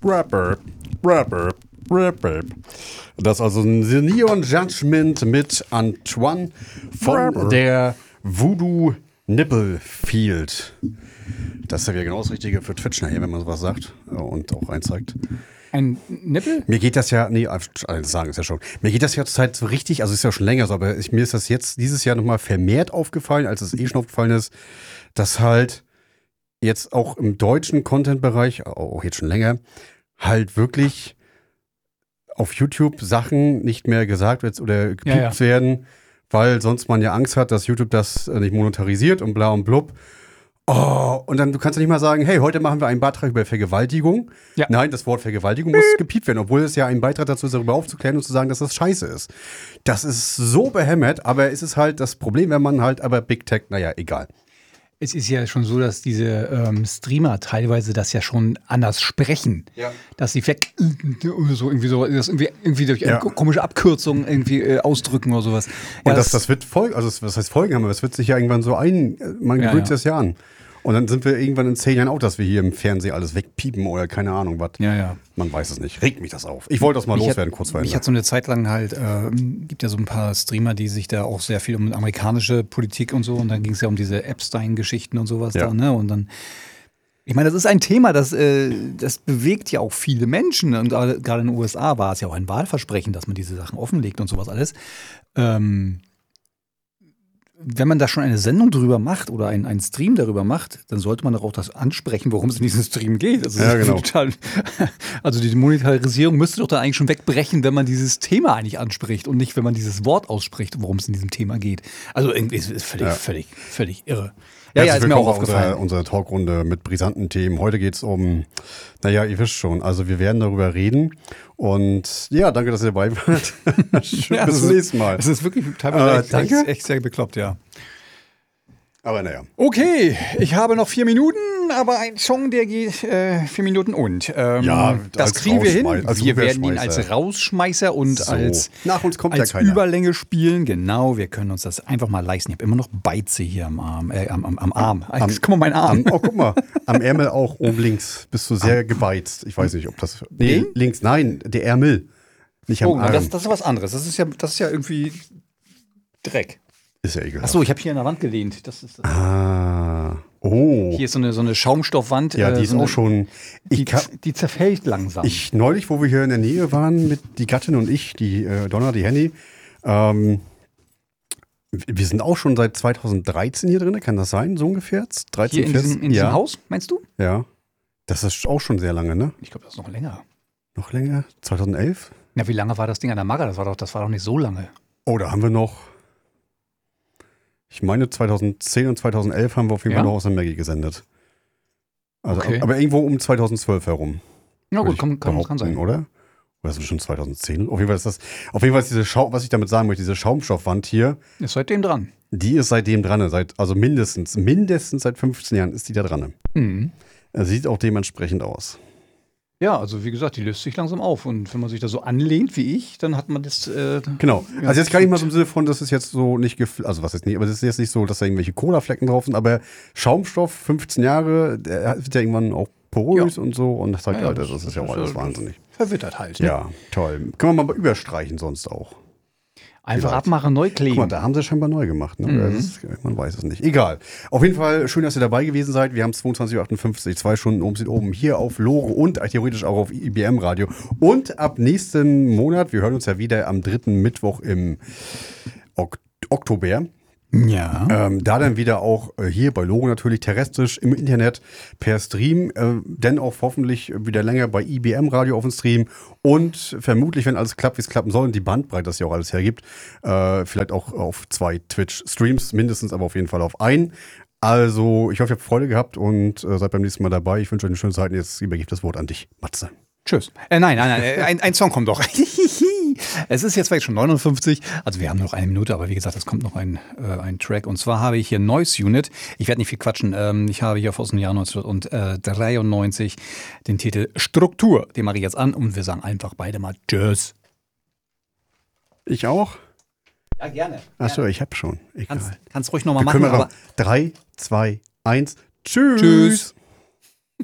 Rapper. Das ist also ein Neon Judgment mit Antoine von der Voodoo Nipplefield. Das ist ja wieder genau das Richtige für Twitch nachher, wenn man sowas sagt und auch einzeigt. Ein Nippel? Mir geht das ja, sagen ist ja schon. Mir geht das ja zur Zeit so richtig, also ist ja schon länger so, aber mir ist das jetzt dieses Jahr nochmal vermehrt aufgefallen, als es schon aufgefallen ist, dass halt jetzt auch im deutschen Content-Bereich, auch jetzt schon länger, halt wirklich auf YouTube Sachen nicht mehr gesagt wird oder gepiept werden, weil sonst man ja Angst hat, dass YouTube das nicht monetarisiert und bla und blub. Oh, und dann, du kannst ja nicht mal sagen, hey, heute machen wir einen Beitrag über Vergewaltigung. Ja. Nein, das Wort Vergewaltigung muss gepiept werden, obwohl es ja ein Beitrag dazu ist, darüber aufzuklären und zu sagen, dass das scheiße ist. Das ist so behämmert, aber es ist halt das Problem, wenn man halt, aber Big Tech, naja, egal. Es ist ja schon so, dass diese Streamer teilweise das ja schon anders sprechen. Ja. dass sie irgendwie durch eine komische Abkürzung irgendwie ausdrücken oder sowas. Und das wird Folgen, also was heißt Folgen haben wir, das wird sich ja irgendwann so man gewöhnt sich das ja an. Und dann sind wir irgendwann in 10 Jahren auch, dass wir hier im Fernsehen alles wegpiepen oder keine Ahnung was. Ja. Man weiß es nicht. Regt mich das auf. Ich wollte das mal loswerden, kurz vor Ende. Mich hat so eine Zeit lang halt, gibt ja so ein paar Streamer, die sich da auch sehr viel um amerikanische Politik und so, und dann ging es ja um diese Epstein-Geschichten und sowas da, ne? Und dann, ich meine, das ist ein Thema, das bewegt ja auch viele Menschen. Und gerade in den USA war es ja auch ein Wahlversprechen, dass man diese Sachen offenlegt und sowas alles. Wenn man da schon eine Sendung drüber macht oder einen Stream darüber macht, dann sollte man doch auch das ansprechen, worum es in diesem Stream geht. Also, genau. Also die Monetarisierung müsste doch dann eigentlich schon wegbrechen, wenn man dieses Thema eigentlich anspricht und nicht, wenn man dieses Wort ausspricht, worum es in diesem Thema geht. Also irgendwie ist es völlig irre. Ja, ist mir auch aufgefallen. Unsere Talkrunde mit brisanten Themen. Heute geht es um, ihr wisst schon, also wir werden darüber reden. Und ja, danke, dass ihr dabei wart. Schön, bis zum nächsten Mal. Es ist wirklich teilweise echt sehr bekloppt, ja. Aber naja. Okay, ich habe noch 4 Minuten, aber ein Song, der geht 4 Minuten und. Das kriegen wir hin. Wir werden ihn als Rausschmeißer und als Überlänge spielen. Genau, wir können uns das einfach mal leisten. Ich habe immer noch Beize hier am Arm. Guck mal, mein Arm. Guck mal, am Ärmel auch oben links bist du sehr gebeizt. Ich weiß nicht, ob das. Nee, links, nein, der Ärmel. Nicht am Arm. Das ist was anderes. Das ist ja irgendwie Dreck. Ist ja egal. Achso, ich habe hier an der Wand gelehnt. Das ist, Hier ist so eine Schaumstoffwand. Ja, die ist auch schon. Die zerfällt langsam. Neulich, wo wir hier in der Nähe waren, mit die Gattin und ich, die Donna, die Henny, wir sind auch schon seit 2013 hier drin, kann das sein, so ungefähr? 13, hier in diesem Haus, meinst du? Ja. Das ist auch schon sehr lange, ne? Ich glaube, das ist noch länger. Noch länger? 2011? Na, wie lange war das Ding an der Magger? Das war doch nicht so lange. Oh, da haben wir noch. Ich meine, 2010 und 2011 haben wir auf jeden Fall noch aus der Maggie gesendet. Also, aber irgendwo um 2012 herum. Ja gut, kann sein. Oder? Oder ist es schon 2010? Auf jeden Fall ist das. Auf jeden Fall ist was ich damit sagen möchte, diese Schaumstoffwand hier. Ist seitdem dran. Die ist seitdem dran. Also mindestens seit 15 Jahren ist die da dran. Mhm. Sieht auch dementsprechend aus. Ja, also wie gesagt, die löst sich langsam auf. Und wenn man sich da so anlehnt wie ich, dann hat man das. Genau. Also jetzt gar nicht mal so im Sinne von, das ist jetzt so nicht, also was ist nicht, aber das ist jetzt nicht so, dass da irgendwelche Cola-Flecken drauf sind, aber Schaumstoff, 15 Jahre, der wird ja irgendwann auch porös und so. Und das sagt, Alter, das ist ja auch alles wahnsinnig. Verwittert halt. Ne? Ja, toll. Können wir mal überstreichen sonst auch. Einfach abmachen, neu kleben. Guck mal, da haben sie scheinbar neu gemacht. Ne? Man weiß es nicht. Egal. Auf jeden Fall schön, dass ihr dabei gewesen seid. Wir haben 22:58 Uhr, 2 Stunden oben hier auf Lore und theoretisch auch auf IBM Radio. Und ab nächsten Monat, wir hören uns ja wieder am 3. Mittwoch im Oktober. Ja. Da dann wieder auch hier bei Lore natürlich terrestrisch im Internet per Stream, denn auch hoffentlich wieder länger bei IBM Radio auf dem Stream und vermutlich, wenn alles klappt, wie es klappen soll und die Bandbreite das ja auch alles hergibt, vielleicht auch auf 2 Twitch-Streams mindestens, aber auf jeden Fall auf einen. Also ich hoffe, ihr habt Freude gehabt und seid beim nächsten Mal dabei. Ich wünsche euch eine schöne Zeit und jetzt übergebe ich das Wort an dich, Matze. Tschüss. Nein, ein Song kommt doch. Es ist jetzt vielleicht schon 59, also wir haben noch 1 Minute, aber wie gesagt, es kommt noch ein Track. Und zwar habe ich hier Noise Unit. Ich werde nicht viel quatschen. Ich habe hier aus dem Jahr 1993 den Titel Struktur. Den mache ich jetzt an und wir sagen einfach beide mal Tschüss. Ich auch? Ja, gerne. Achso, ich habe schon. Kannst ruhig nochmal machen. Aber 3, 2, 1. Tschüss. Tschüss.